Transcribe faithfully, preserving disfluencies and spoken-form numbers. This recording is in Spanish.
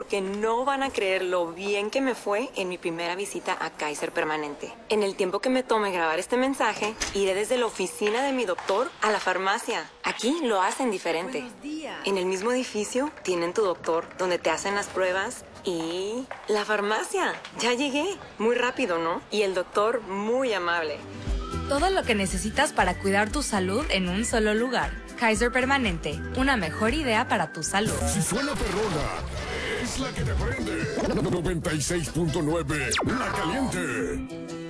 que no van a creer lo bien que me fue en mi primera visita a Kaiser Permanente. En el tiempo que me tome grabar este mensaje, iré desde la oficina de mi doctor a la farmacia. Aquí lo hacen diferente. Buenos días. En el mismo edificio tienen tu doctor, donde te hacen las pruebas y la farmacia. Ya llegué. Muy rápido, ¿no? Y el doctor muy amable. Todo lo que necesitas para cuidar tu salud en un solo lugar. Kaiser Permanente, una mejor idea para tu salud. Si suena perrona, es la que te prende. noventa y seis punto nueve, La Caliente.